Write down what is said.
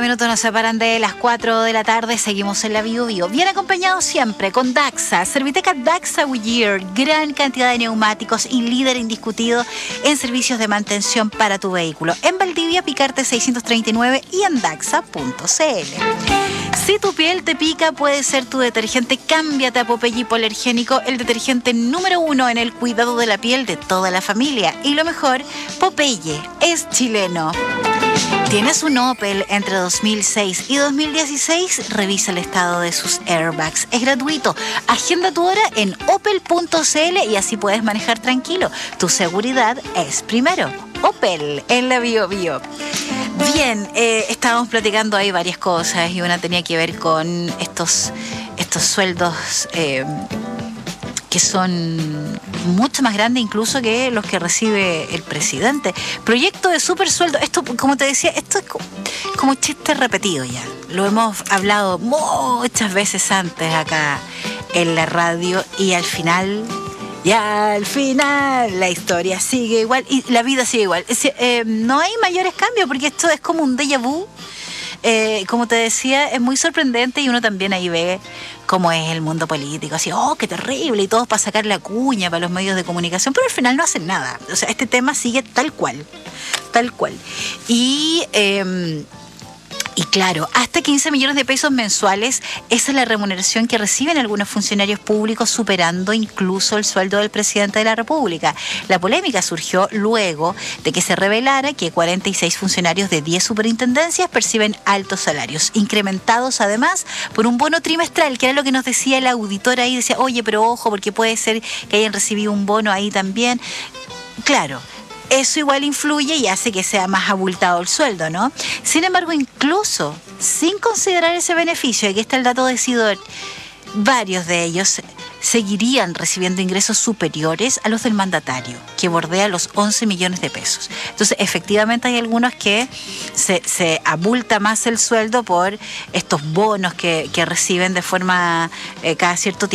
Minutos nos separan de las 4 de la tarde, seguimos en la Bio Bio. Bien acompañados siempre con Daxa, Serviteca Daxa Goodyear, gran cantidad de neumáticos y líder indiscutido en servicios de mantención para tu vehículo. En Valdivia, Picarte 639 y en daxa.cl. Si tu piel te pica, puede ser tu detergente. Cámbiate a Popeye Hipoalergénico, el detergente número 1 en el cuidado de la piel de toda la familia. Y lo mejor, Popeye es chileno. ¿Tienes un Opel entre 2006 y 2016? Revisa el estado de sus airbags. Es gratuito. Agenda tu hora en opel.cl y así puedes manejar tranquilo. Tu seguridad es primero. Opel en la Bio Bio. Bien, estábamos platicando ahí varias cosas y una tenía que ver con estos sueldos que son mucho más grandes incluso que los que recibe el presidente. Proyecto de super sueldo. Esto, como te decía, esto es como chiste repetido ya. Lo hemos hablado muchas veces antes acá en la radio y al final la historia sigue igual y la vida sigue igual. No hay mayores cambios porque esto es como un déjà vu. Como te decía, es muy sorprendente y uno también ahí ve cómo es el mundo político, así, qué terrible, y todos para sacar la cuña para los medios de comunicación, pero al final no hacen nada. O sea, este tema sigue tal cual. Y claro, hasta 15 millones de pesos mensuales, esa es la remuneración que reciben algunos funcionarios públicos, superando incluso el sueldo del presidente de la República. La polémica surgió luego de que se revelara que 46 funcionarios de 10 superintendencias perciben altos salarios, incrementados además por un bono trimestral, que era lo que nos decía el auditor ahí, decía, oye, pero ojo, porque puede ser que hayan recibido un bono ahí también. Claro, eso igual influye y hace que sea más abultado el sueldo, ¿no? Sin embargo, incluso sin considerar ese beneficio, aquí está el dato decidor, varios de ellos seguirían recibiendo ingresos superiores a los del mandatario, que bordea los 11 millones de pesos. Entonces, efectivamente hay algunos que se abulta más el sueldo por estos bonos que reciben de forma cada cierto tiempo.